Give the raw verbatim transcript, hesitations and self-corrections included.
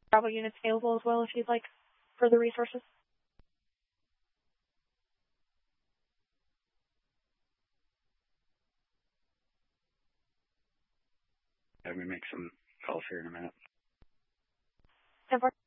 Bravo units available as well if you'd like further resources. Have me make some calls here in a minute. ten four.